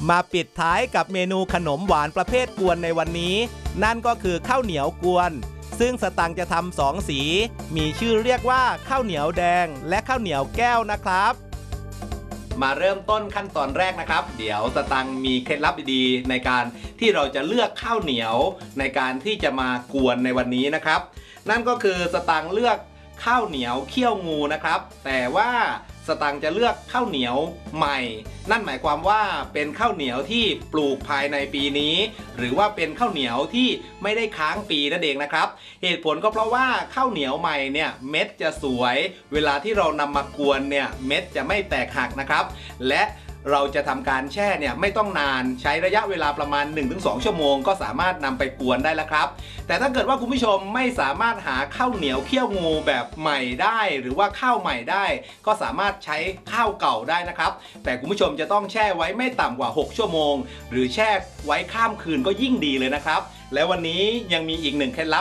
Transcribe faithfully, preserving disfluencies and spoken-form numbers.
มาปิดท้ายกับเมนูขนมหวานประเภทกวนในวันนี้นั่นก็คือข้าวเหนียวกวนซึ่งสตังค์จะทำสองสีมีชื่อเรียกว่าข้าวเหนียวแดงและข้าวเหนียวแก้วนะครับมาเริ่มต้นขั้นตอนแรกนะครับเดี๋ยวสตังค์มีเคล็ดลับดีๆในการที่เราจะเลือกข้าวเหนียวในการที่จะมากวนในวันนี้นะครับนั่นก็คือสตังค์เลือกข้าวเหนียวเขี้ยวงูนะครับแต่ว่าสตังค์จะเลือกข้าวเหนียวใหม่นั่นหมายความว่าเป็นข้าวเหนียวที่ปลูกภายในปีนี้หรือว่าเป็นข้าวเหนียวที่ไม่ได้ค้างปีนั่นเองนะครับเหตุผลก็เพราะว่าข้าวเหนียวใหม่เนี่ยเม็ดจะสวยเวลาที่เรานำมากวนเนี่ยเม็ดจะไม่แตกหักนะครับและเราจะทำการแช่เนี่ยไม่ต้องนานใช้ระยะเวลาประมาณ หนึ่งถึงสอง ชั่วโมงก็สามารถนำไปกวนได้แล้วครับแต่ถ้าเกิดว่าคุณผู้ชมไม่สามารถหาข้าวเหนียวเขี้ยวงูแบบใหม่ได้หรือว่าข้าวใหม่ได้ก็สามารถใช้ข้าวเก่าได้นะครับแต่คุณผู้ชมจะต้องแช่ไว้ไม่ต่ำกว่าหกชั่วโมงหรือแช่ไว้ข้ามคืนก็ยิ่งดีเลยนะครับและวันนี้ยังมีอีกหนึ่งเคล็ดลับ